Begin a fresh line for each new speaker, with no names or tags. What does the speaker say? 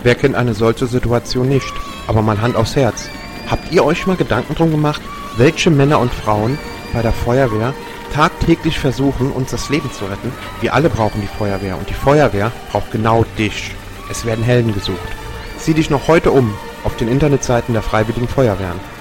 Wer kennt eine solche Situation nicht? Aber mal Hand aufs Herz. Habt ihr euch mal Gedanken drum gemacht, welche Männer und Frauen bei der Feuerwehr tagtäglich versuchen, uns das Leben zu retten? Wir alle brauchen die Feuerwehr und die Feuerwehr braucht genau dich. Es werden Helden gesucht. Sieh dich noch heute um auf den Internetseiten der Freiwilligen Feuerwehren.